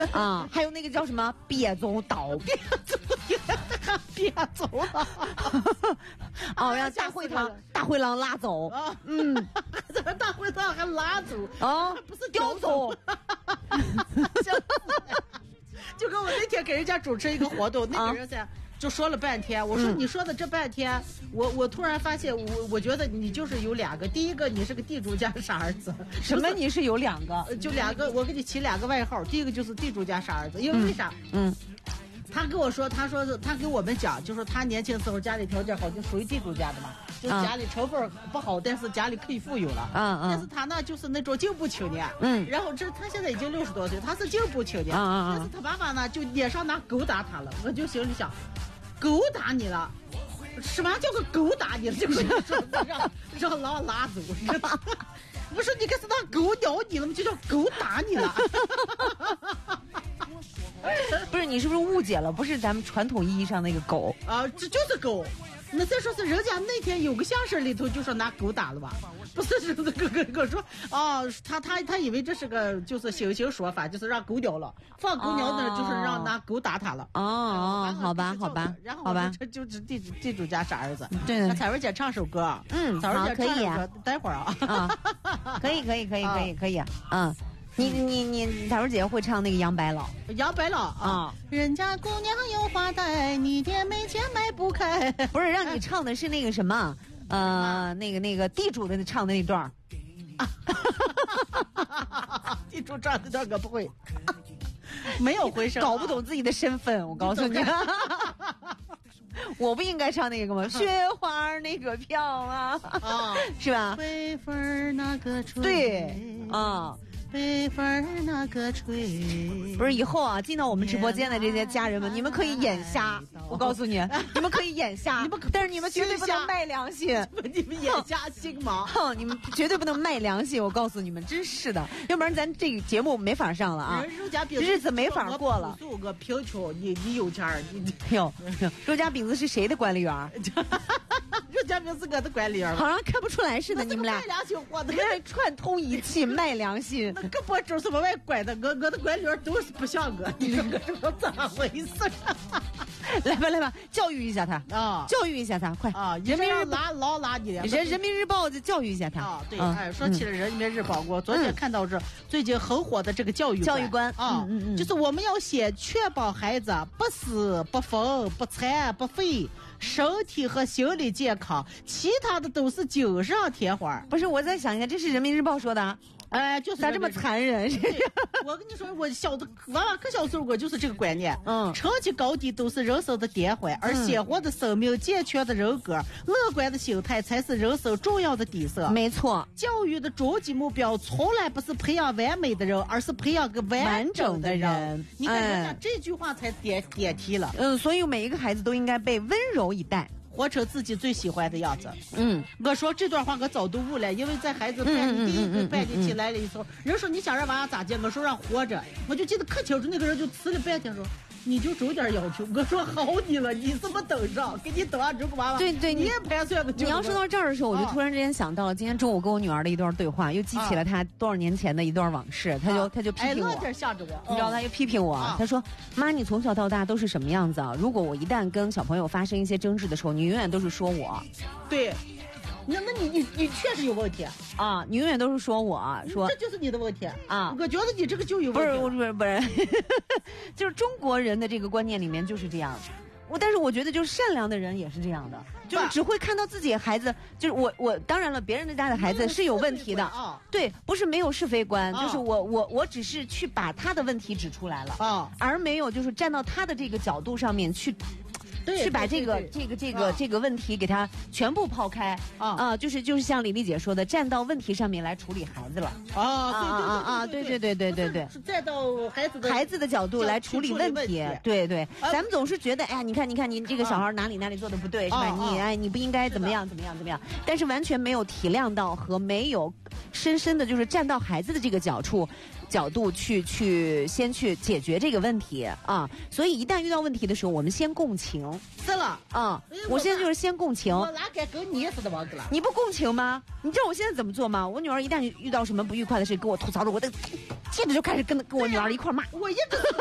啊，还有那个叫什么别走倒， 别走了， 哦，让大灰狼拉走， 怎么大灰狼还拉走？ 啊， 不是叼走。 就跟我那天给人家主持一个活动，那个人噻。就说了半天，我说你说的这半天，我突然发现，我觉得你就是有两个，第一个你是个地主家傻儿子， 什么你是有两个？ 就两个，我给你起两个外号，第一个就是地主家傻儿子，因为为啥？他跟我说，他给我们讲，就说他年轻时候家里条件好，就属于地主家的嘛，就是家里成分不好，但是家里可以富有了。但是他呢，就是那种进步青年。然后他现在已经60多岁，他是进步青年。但是他爸爸呢，就脸上拿狗打他了。我就心里想，狗打你了？什么叫个狗打你了？就是让狼拉走，是吧？不是你可是拿狗咬你了吗？就叫狗打你了。 不是，你是不是误解了？不是咱们传统意义上那个狗啊，这就是狗。那再说是人家那天有个相声里头就说拿狗打了吧？不是这个说啊，他以为这是个就是行刑说法，就是让狗咬了，放狗鸟子就是让拿狗打他了。 哦，好吧， 然后这就是地主家傻儿子。 对， 彩文姐唱首歌。彩文姐可以啊， 待会儿啊。 可以啊。你彩文姐会唱那个杨白劳啊，人家姑娘有花戴，你爹没钱买不开。 不是让你唱的是那个什么那个地主的唱的那段。 地主唱的段可不会，没有回声， 搞不懂自己的身份。我告诉你，我不应该唱那个吗？雪花那个飘啊，是吧？ 北风那个吹， 对啊。 北风那个吹， 不是以后啊，进到我们直播间的这些家人们，你们可以眼瞎，我告诉你，你们可以眼瞎，但是你们绝对不能卖良心， 你们眼瞎心盲， 你们绝对不能卖良心，我告诉你们，真是的，要不然咱这个节目没法上了啊，日子没法过了。 我贫穷，你有钱儿， 哟，肉夹饼子是谁的管理员？ 肉夹饼是我的管理员， 好像看不出来似的，你们俩卖良心活的， 串通一气卖良心。 那个博主什么外拐的，我的管理员都是不像我，你说我怎么回事？ 来吧，教育一下他啊！教育一下他，快啊！人民日报老拉你， 人民日报就教育一下他啊！对，说起了人民日报，我昨天看到是最近很火的这个教育观啊，就是我们要先确保孩子不死不疯不残不废，身体和心理健康，其他的都是锦上添花。 不是，我再想一下，这是人民日报说的。 就是咋这么残忍？ 我跟你说，我娃娃可小时候我就是这个观念。成绩高低都是人生的典范，而鲜活的生命、健全的人格、乐观的心态才是人生重要的底色。 没错， 教育的终极目标从来不是培养完美的人，而是培养个完整的人。你看人家这句话才点题了。 所以每一个孩子都应该被温柔以待。 活成自己最喜欢的样子。我说这段话我早都悟了，因为在孩子叛逆第一个叛逆期来了以后，人说你想让娃咋接，我说让活着，我就记得可清楚，那个人就呲了半天说。你就有点要求，我说好你了，你怎么等上？给你等上这个娃娃， 对， 你也盘算的。 你要说到这儿的时候，我就突然之间想到了今天中午跟我女儿的一段对话，又记起了她多少年前的一段往事。她就批评我， 向着我， 你知道，她就批评我，她说：“妈，你从小到大都是什么样子啊？如果我一旦跟小朋友发生一些争执的时候，你永远都是说我。” 对。那你确实有问题啊！你永远都是说我说， 这就是你的问题啊！ 我觉得你这个就有问题。不是，就是中国人的这个观念里面就是这样。但是我觉得就是善良的人也是这样的，就是只会看到自己孩子，就是我当然了，别人的家的孩子是有问题的对，不是没有是非观，就是我只是去把他的问题指出来了而没有就是站到他的这个角度上面去把这个问题给他全部抛开就是像李丽姐说的，站到问题上面来处理孩子了对， 站到孩子的角度来处理问题，对，咱们总是觉得哎呀，你看你这个小孩哪里做的不对是吧？你不应该怎么样，但是完全没有体谅到和没有深深的就是站到孩子的这个角角度去先去解决这个问题啊。所以一旦遇到问题的时候，我们先共情。 是了啊，我现在就是先共情。 我哪敢跟你似的王哥了？ 你不共情吗？你知道我现在怎么做吗？我女儿一旦遇到什么不愉快的事，跟我吐槽了，我的接着就开始跟我女儿一块骂。 我一直